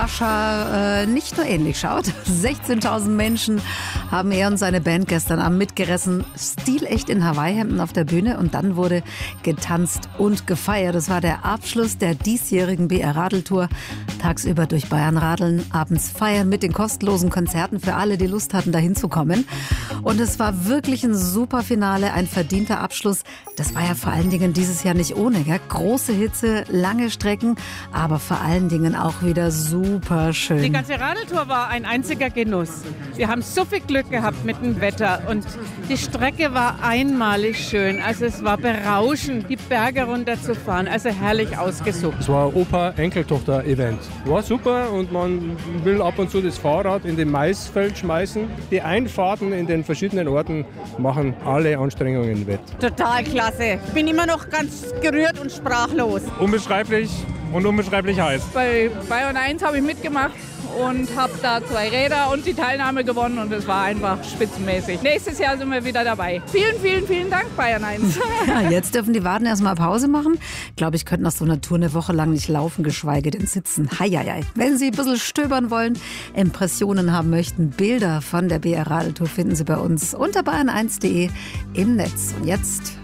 Ascha nicht nur ähnlich schaut. 16.000 Menschen haben er und seine Band gestern Abend mitgerissen. Stilecht in Hawaii-Hemden auf der Bühne und dann wurde getanzt und gefeiert. Das war der Abschluss der diesjährigen BR-Radeltour. Tagsüber durch Bayern radeln, abends feiern mit den kostenlosen Konzerten für alle, die Lust hatten, dahin zu kommen. Und es war wirklich ein super Finale, ein verdienter Abschluss. Das war ja vor allen Dingen dieses Jahr nicht ohne. Gell? Große Hitze, lange Strecken, aber vor allen Dingen auch wieder super schön. Die ganze Radeltour war ein einziger Genuss. Wir haben so viel Glück gehabt mit dem Wetter und die Strecke war einmalig schön. Also es war berauschend, die Berge runterzufahren. Also herrlich ausgesucht. Es war ein Opa-Enkeltochter-Event. War super und man will ab und zu das Fahrrad in den Maisfeld schmeißen. Die Einfahrten in den verschiedenen Orten machen alle Anstrengungen wett. Total klasse. Ich bin immer noch ganz gerührt und sprachlos. Unbeschreiblich und unbeschreiblich heiß. Bei Bayern 1 habe ich mitgemacht und habe da 2 Räder und die Teilnahme gewonnen und es war einfach spitzenmäßig. Nächstes Jahr sind wir wieder dabei. Vielen, vielen, vielen Dank, Bayern 1. Ja, jetzt dürfen die Waden erstmal Pause machen. Ich glaube, ich könnte nach so einer Tour eine Woche lang nicht laufen, geschweige denn sitzen. Heieiei. Wenn Sie ein bisschen stöbern wollen, Impressionen haben möchten, Bilder von der BR Radeltour finden Sie bei uns unter bayern1.de im Netz. Und jetzt